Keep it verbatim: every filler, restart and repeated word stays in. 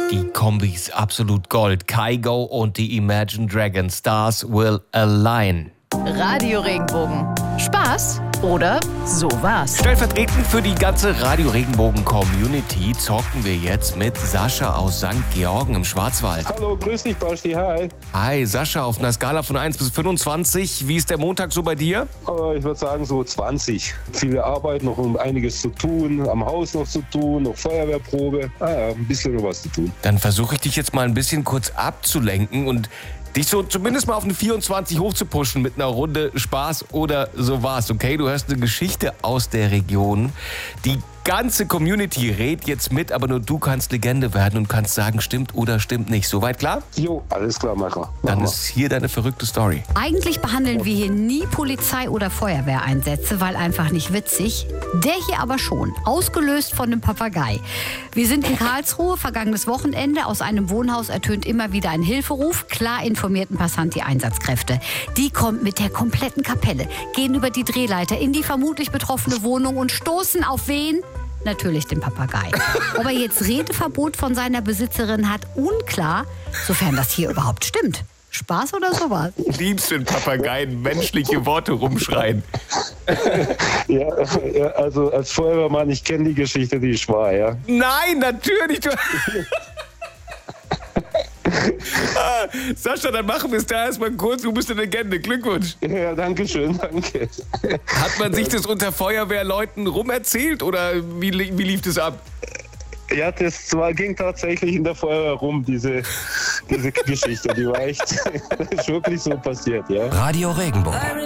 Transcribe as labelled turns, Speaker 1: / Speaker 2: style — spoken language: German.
Speaker 1: Die Kombi ist absolut Gold. Kygo und die Imagine Dragons. Stars will align.
Speaker 2: Radio Regenbogen. Spaß oder sowas?
Speaker 1: Stellvertretend für die ganze Radio Regenbogen Community zocken wir jetzt mit Sascha aus Sankt Georgen im Schwarzwald.
Speaker 3: Hallo, grüß dich, Basti, hi.
Speaker 1: Hi, Sascha, auf einer Skala von eins bis fünfundzwanzig. Wie ist der Montag so bei dir?
Speaker 3: Äh, Ich würde sagen so zwanzig. Viele Arbeit, noch um einiges zu tun, am Haus noch zu tun, noch Feuerwehrprobe. Ah ja, ein bisschen noch was zu tun.
Speaker 1: Dann versuche ich dich jetzt mal ein bisschen kurz abzulenken und dich so zumindest mal auf eine vierundzwanzig hochzupushen mit einer Runde Spaß oder sowas. Okay, du hörst eine Geschichte aus der Region. Die ganze Community redet jetzt mit, aber nur du kannst Legende werden und kannst sagen, stimmt oder stimmt nicht. Soweit klar?
Speaker 3: Jo, alles klar, Macher.
Speaker 1: Dann ist hier deine verrückte Story.
Speaker 4: Eigentlich behandeln wir hier nie Polizei- oder Feuerwehreinsätze, weil einfach nicht witzig. Der hier aber schon, ausgelöst von einem Papagei. Wir sind in Karlsruhe, vergangenes Wochenende. Aus einem Wohnhaus ertönt immer wieder ein Hilferuf. Klar informierten Passant die Einsatzkräfte. Die kommen mit der kompletten Kapelle, gehen über die Drehleiter in die vermutlich betroffene Wohnung und stoßen auf wen? Natürlich den Papagei. Ob er jetzt Redeverbot von seiner Besitzerin hat, unklar, sofern das hier überhaupt stimmt. Spaß oder sowas?
Speaker 1: Liebst, wenn Papageien menschliche Worte rumschreien.
Speaker 3: Ja, ja, also als Feuerwehrmann, ich kenne die Geschichte, die ist wahr, ja.
Speaker 1: Nein, natürlich. Du ah, Sascha, dann machen wir es da erstmal kurz. Du bist eine Legende. Glückwunsch.
Speaker 3: Ja, danke schön, danke.
Speaker 1: Hat man sich das unter Feuerwehrleuten rumerzählt oder wie, wie lief das ab?
Speaker 3: Ja, das war, ging tatsächlich in der Feuerwehr rum, diese, diese Geschichte. Die war echt, das ist wirklich so passiert, ja.
Speaker 5: Radio Regenbogen.